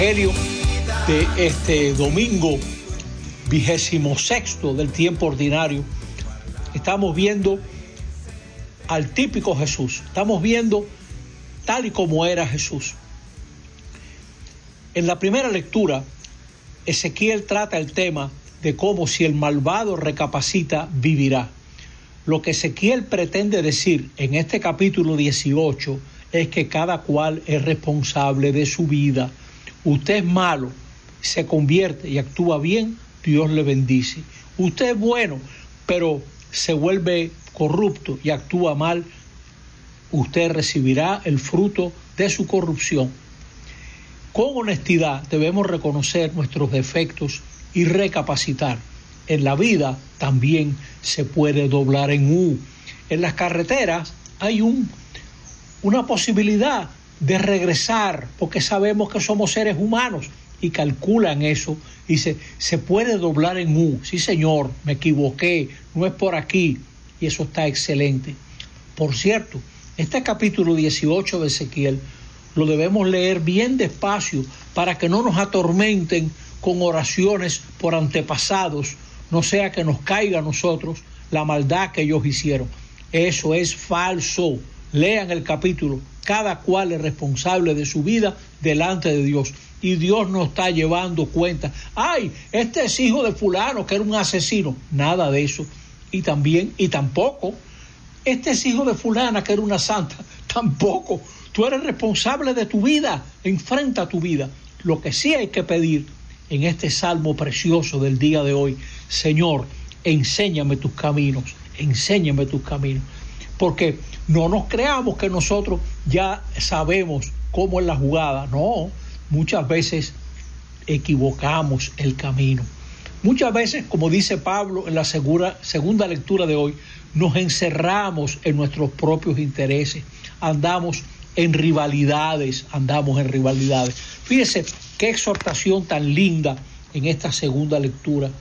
Evangelio de este domingo 26º del tiempo ordinario. Estamos viendo al típico Jesús, estamos viendo tal y como era Jesús. En la primera lectura, Ezequiel trata el tema de cómo si el malvado recapacita, vivirá. Lo que Ezequiel pretende decir en este capítulo 18 es que cada cual es responsable de su vida. Usted es malo, se convierte y actúa bien, Dios le bendice. Usted es bueno, pero se vuelve corrupto y actúa mal, usted recibirá el fruto de su corrupción. Con honestidad debemos reconocer nuestros defectos y recapacitar. En la vida también se puede doblar en U. En las carreteras hay una posibilidad de regresar, porque sabemos que somos seres humanos y calculan eso. Dice, se puede doblar en U. Sí, señor, me equivoqué, no es por aquí. Y eso está excelente. Por cierto, este capítulo 18 de Ezequiel lo debemos leer bien despacio para que no nos atormenten con oraciones por antepasados, no sea que nos caiga a nosotros la maldad que ellos hicieron. Eso es falso. Lean el capítulo. Cada cual es responsable de su vida delante de Dios. Y Dios no está llevando cuenta. ¡Ay! Este es hijo de fulano que era un asesino. Nada de eso. Y tampoco, este es hijo de fulana que era una santa. Tampoco. Tú eres responsable de tu vida. Enfrenta tu vida. Lo que sí hay que pedir en este salmo precioso del día de hoy: Señor, enséñame tus caminos. Enséñame tus caminos. Porque no nos creamos que nosotros ya sabemos cómo es la jugada. No, muchas veces equivocamos el camino. Muchas veces, como dice Pablo en la segunda lectura de hoy, nos encerramos en nuestros propios intereses. Andamos en rivalidades. Fíjese qué exhortación tan linda en esta segunda lectura.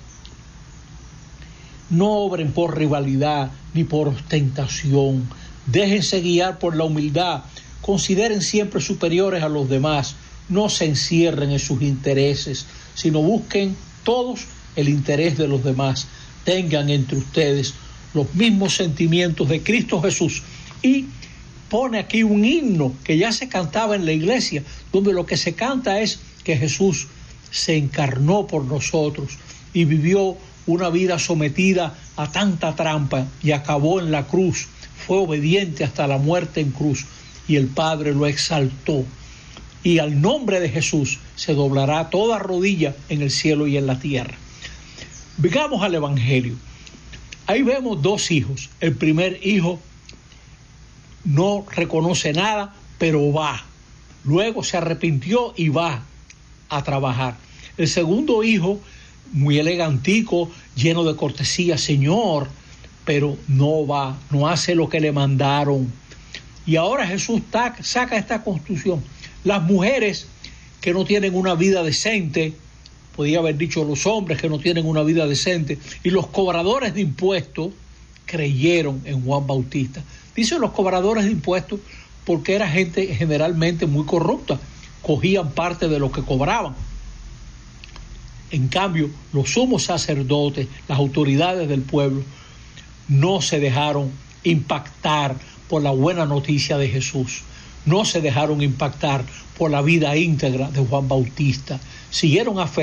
No obren por rivalidad ni por ostentación. Déjense guiar por la humildad. Consideren siempre superiores a los demás. No se encierren en sus intereses, sino busquen todos el interés de los demás. Tengan entre ustedes los mismos sentimientos de Cristo Jesús. Y pone aquí un himno que ya se cantaba en la iglesia, donde lo que se canta es que Jesús se encarnó por nosotros y vivió una vida sometida a tanta trampa y acabó en la cruz. Fue obediente hasta la muerte en cruz y el Padre lo exaltó. Y al nombre de Jesús se doblará toda rodilla en el cielo y en la tierra. Vengamos al Evangelio. Ahí vemos dos hijos. El primer hijo no reconoce nada, pero va. Luego se arrepintió y va a trabajar. El segundo hijo, muy elegantico, lleno de cortesía, Señor, pero no va, no hace lo que le mandaron. Y ahora Jesús saca esta conclusión. Las mujeres que no tienen una vida decente, podía haber dicho los hombres que no tienen una vida decente, y los cobradores de impuestos creyeron en Juan Bautista. Dicen los cobradores de impuestos porque era gente generalmente muy corrupta, cogían parte de lo que cobraban. En cambio, los sumos sacerdotes, las autoridades del pueblo, no se dejaron impactar por la buena noticia de Jesús. No se dejaron impactar por la vida íntegra de Juan Bautista. Siguieron aferrados